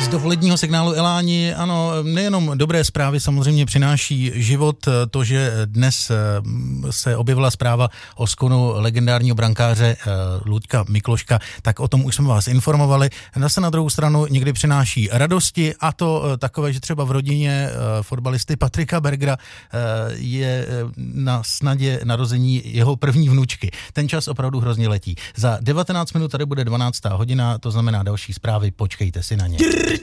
dopoledního signálu Eláni, ano, nejenom dobré zprávy samozřejmě přináší život, to, že dnes se objevila zpráva o skonu legendárního brankáře Luďka Mikloška, tak o tom už jsme vás informovali. Zase na druhou stranu někdy přináší radosti, a to takové, že třeba v rodině fotbalisty Patrika Bergera je na snadě narození jeho první vnučky. Ten čas opravdu hrozně letí. Za 19 minut tady bude 12. hodina, to znamená další zprávy, počkejte si na ně.